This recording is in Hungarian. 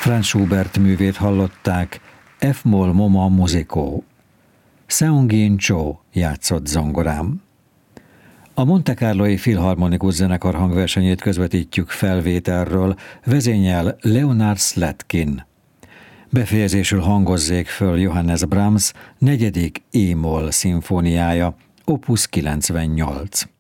Franz Schubert művét hallották, F-moll Moma Musico. Seung-Gin Cho játszott zongorán. A Monte Carloi Filharmonikus Zenekar hangversenyét közvetítjük felvételről, vezényel Leonard Slatkin. Befejezésül hangozzék föl Johannes Brahms 4. e-moll szimfóniája, opus 98.